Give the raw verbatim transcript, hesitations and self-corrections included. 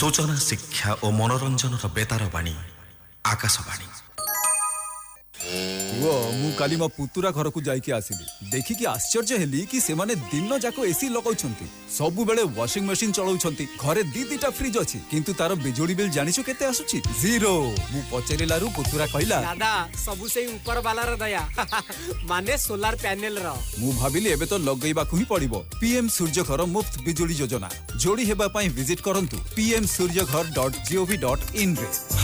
सूचना शिक्षा और मनोरंजन बेतार बाणी आकाशवाणी। वो मु काली मो पुतुरा घर को जाइके आसिली देखि कि आश्चर्य हेली कि से माने दिन जाको एसी लगाउछंती सबु बेले वॉशिंग मशीन चलाउछंती घरे दी दीटा फ्रिज अछि किंतु तार बिजुली बिल जानिछु केते आसुची जीरो। मु पचेरिलारु पुतुरा कहला दादा सबु से ऊपर वाला र दया माने सोलार पैनल रो। मु भाबिली एबे तो लगैबा को ही पड़िबो पीएम सूर्य घर मुफ्त बिजुली योजना जोड़ी हेबा पई विजिट करंतु पी एम सूर्य घर dot G O V dot in रे।